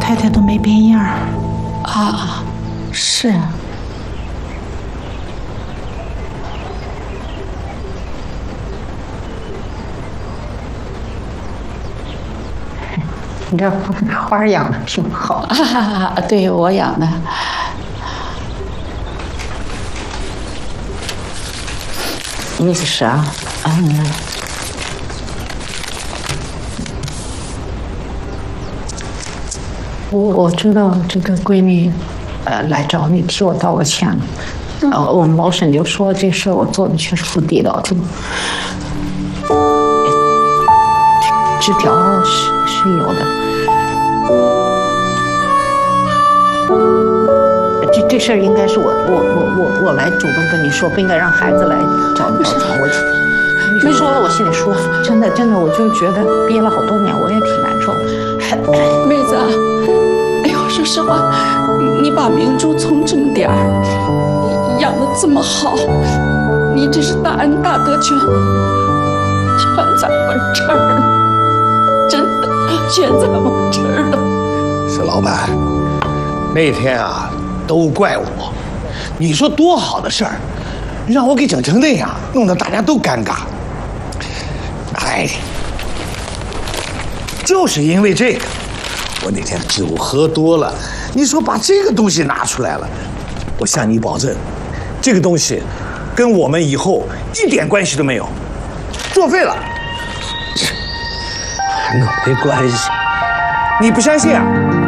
太太都没变样啊， 是啊。你这花养的挺好啊，对我养的。 意思是啊，我知道这个闺女，来找你替我道个歉了。我们老沈就说这事我做的确实不地道，纸条是有的。这事儿应该是我来主动跟你说，不应该让孩子来找你道歉。你说了我心里舒服，真的，我就觉得憋了好多年，我也挺难受的。 妹子，哎呦，说实话，你把明珠从这么点儿养得这么好，你这是大恩大德全在我这儿了，真的全在我这儿了。 沈老板，那天啊。都怪我，你说多好的事儿，让我给整成那样，弄得大家都尴尬。哎，就是因为这个，我那天酒喝多了，你说把这个东西拿出来了，我向你保证，这个东西跟我们以后一点关系都没有，作废了。 那没关系， 你不相信啊？